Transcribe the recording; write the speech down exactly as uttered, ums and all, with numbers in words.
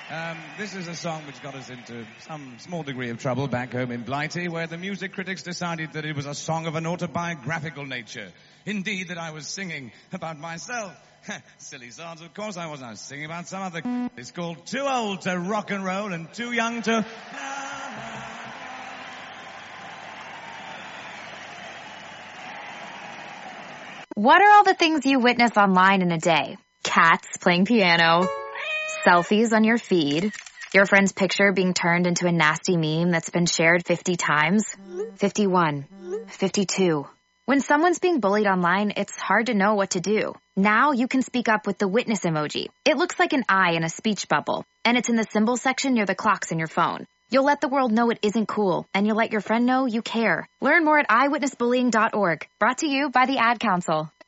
Um, this is a song which got us into some small degree of trouble back home in Blighty, where the music critics decided that it was a song of an autobiographical nature. Indeed, that I was singing about myself. Silly songs, of course I wasn't. I was singing about some other... It's called Too Old to Rock and Roll and Too Young to... What are all the things you witness online in a day? Cats playing piano, selfies on your feed, your friend's picture being turned into a nasty meme that's been shared fifty times, fifty-one, fifty-two. When someone's being bullied online, it's hard to know what to do. Now you can speak up with the witness emoji. It looks like an eye in a speech bubble, and it's in the symbol section near the clocks in your phone. You'll let the world know it isn't cool, and you'll let your friend know you care. Learn more at eyewitness bullying dot org. Brought to you by the Ad Council.